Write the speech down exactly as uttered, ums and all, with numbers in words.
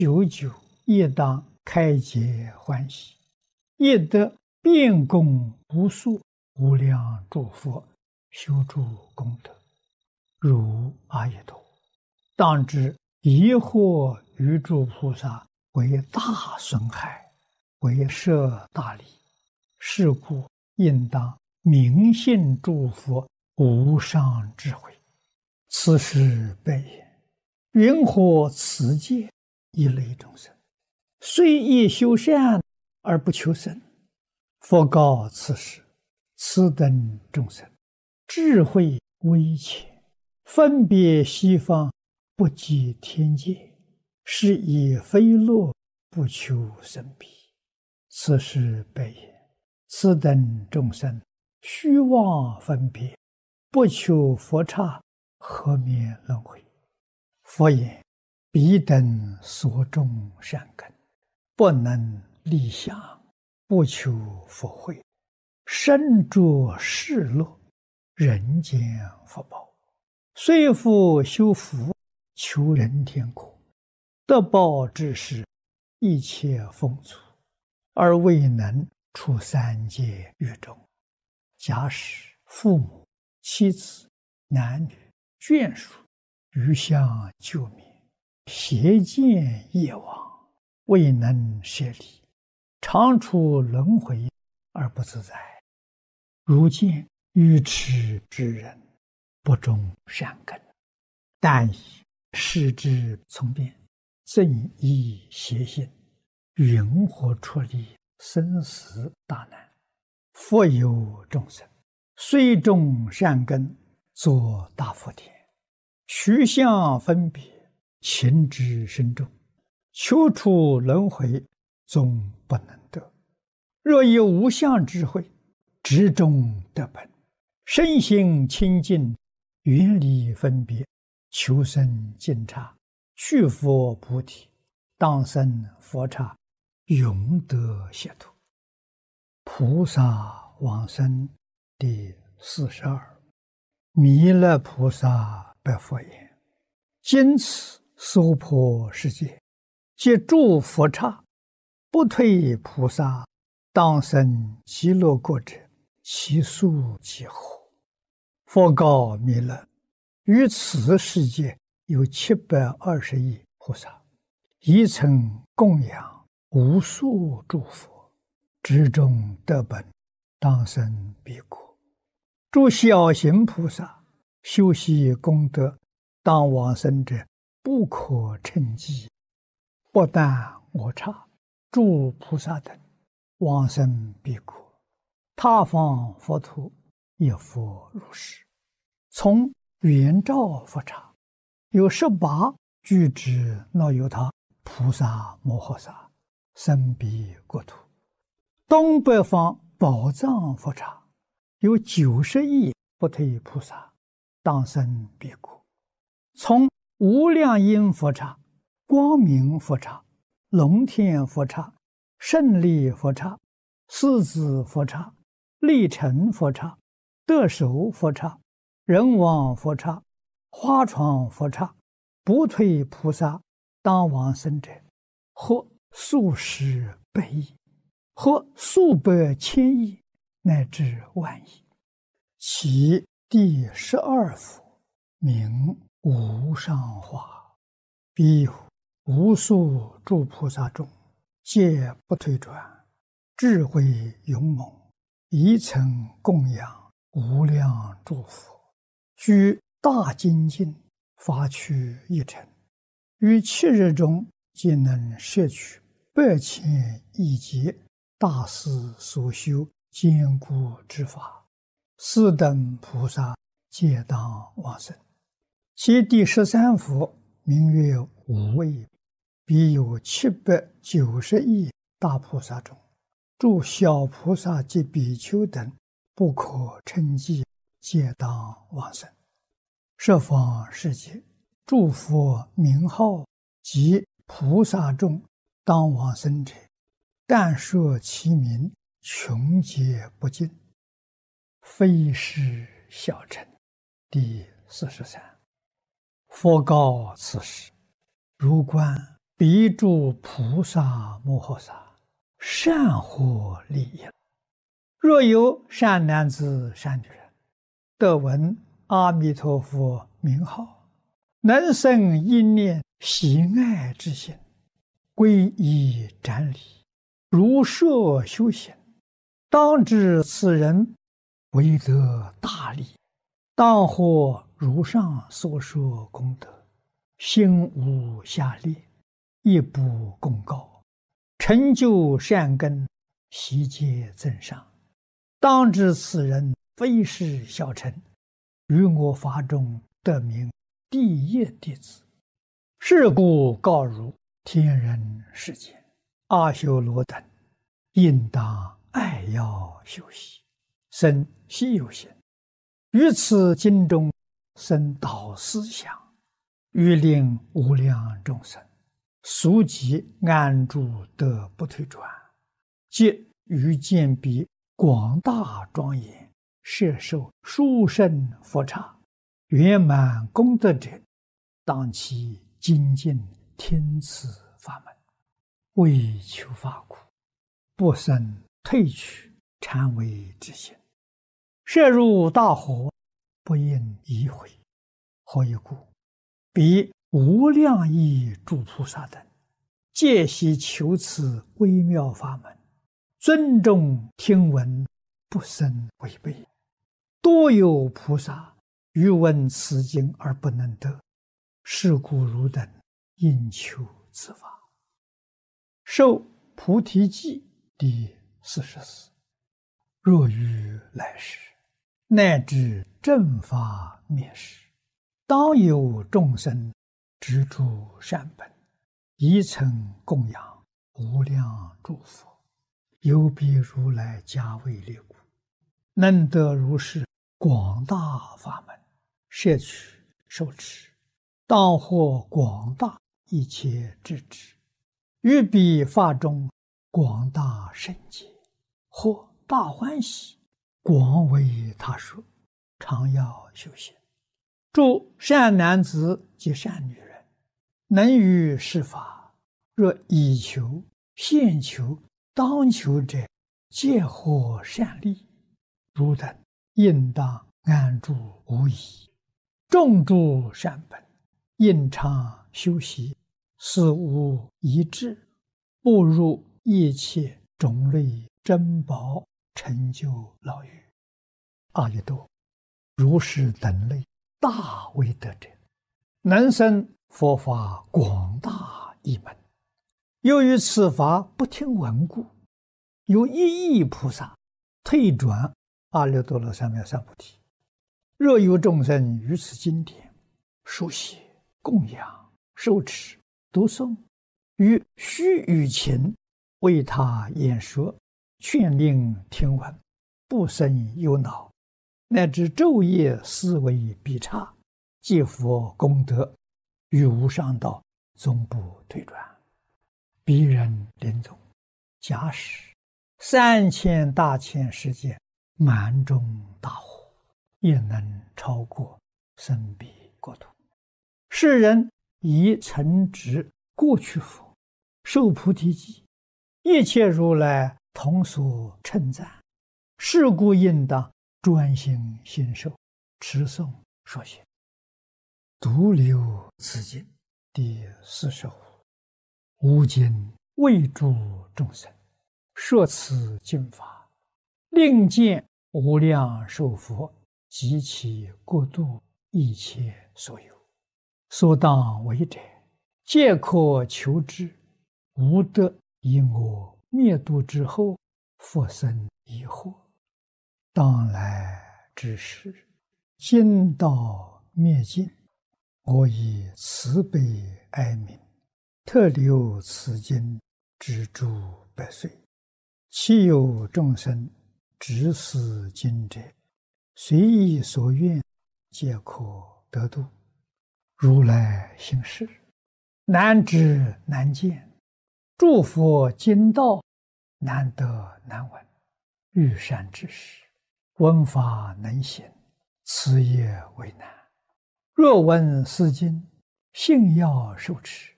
久久亦当开解欢喜，亦得遍供无数无量诸佛修诸功德，如阿逸多。当知疑惑于诸菩萨为大损害，为摄大利，是故应当明信诸佛无上智慧。此时备言：云何此界一类众生，虽亦修善而不求生？佛告此时：此等众生智慧微浅，分别西方，不及天界，是以非乐不求生彼。此时备言：此等众生虚妄分别，不求佛刹，何免轮回？佛言：彼等所种善根，不能立想，不求佛慧，身着世乐，人间福报，虽复修福，求人天国，得报之时，一切丰足，而未能出三界狱中。假使父母、妻子、男女、眷属余相救灭，邪见业往，未能舍离，常处轮回而不自在。如见愚痴之人，不种善根，但以视之从变，正依邪心，云何出离生死大难？复有众生，虽种善根，作大福田，取相分别，情之深重，求出轮回，终不能得。若有无相智慧，执中得本，身心清净，远离分别，求生净刹，去佛菩提，当生佛刹，永得解脱。菩萨往生第四十二。弥勒菩萨白佛言：今此娑婆世界，皆诸佛刹，不退菩萨，当生极乐国者，其数几何？佛告弥勒：于此世界有七百二十亿菩萨，一曾供养无数诸佛，执中得本，当生彼国。诸小行菩萨修习功德，当往生者不可称计。不但我刹，诸菩萨等往生彼国，他方佛土也复如是。从圆照佛刹，有十八具之那由他菩萨摩诃萨生彼国土。东北方宝藏佛刹，有九十亿不退菩萨，当生彼国。从无量音佛刹、光明佛刹、龙天佛刹、胜利佛刹、狮子佛刹、力成佛刹、得手佛刹、人王佛刹、花床佛刹，不退菩萨当往生者，或数十百亿，或数百千亿，乃至万亿。其第十二佛名无上化，彼有无数诸菩萨中，皆不退转，智慧勇猛，一曾供养无量诸佛，居大精进，发趣一尘，于七日中皆能摄取百千亿劫大师所修坚固之法，四等菩萨皆当往生。其第十三佛名曰无畏，彼有七百九十亿大菩萨中，诸小菩萨及比丘等不可称计，皆当往生。十方世界诸佛名号及菩萨众当往生者，但说其名，穷皆不尽，非是小乘。第四十三。佛告此时：如观彼诸菩萨摩诃萨，善获利益。若有善男子、善女人，得闻阿弥陀佛名号，能生一念喜爱之心，皈依瞻礼，如设修行，当知此人为得大利，当获如上所说功德，心无下劣，一不功高，成就善根，悉皆增上。当知此人非是小乘，于我法中得名第一弟子。是故告汝天人世间阿修罗等，应当爱要修习，生希有行，于此经中生导思想，欲令无量众生速即安住得不退转，即于见彼广大庄严，摄受殊胜佛刹，圆满功德者，当其精进听此法门，为求法苦，不生退去禅为之心。摄入大火，不应移回。何以故？彼无量亿诸菩萨等，皆悉求此微妙法门，尊重听闻，不生违背。多有菩萨欲闻此经而不能得，是故汝等应求此法。受菩提记第四十四。若于来世，乃至正法灭世，当有众生执著善本，宜曾供养无量诸佛，有彼如来加为力故，能得如是广大法门，摄取受持，当获广大一切智智，于彼法中广大圣解，或大欢喜，广为他说，常要修行。诸善男子及善女人，能于是法，若以求、现求、当求者，皆获善利。汝等应当安住无疑，种诸善本，应常修习，死无遗志，步入一切种类珍宝，成就老于阿逸多如是等类大威德者，能生佛法广大一门。由于此法不听闻故，有一亿菩萨退转阿耨多罗三藐三菩提。若有众生于此经典书写、供养、受持、读诵，于须臾前为他演说，劝令听闻，不生忧恼，乃至昼夜思维必差，皆佛功德，于无上道终不退转。彼人临终，假使三千大千世界满中大火，也能超过生彼国土。世人以承执过去佛，受菩提记，一切如来同所称赞。是故应当专心信受，持诵说学。独留此经第四十五。吾今为诸众生说此经法，令见无量寿佛及其国度一切所有，所当为者，皆可求之，无得以我灭度之后复生疑惑。当来之时，经道灭尽，我以慈悲哀悯，特留此经之诸百岁。其有众生执此经者，随意所愿，皆可得度。如来行事，难知难见，诸佛经道难得难闻。欲善之事，闻法能行，此也为难。若闻是经，信要受持，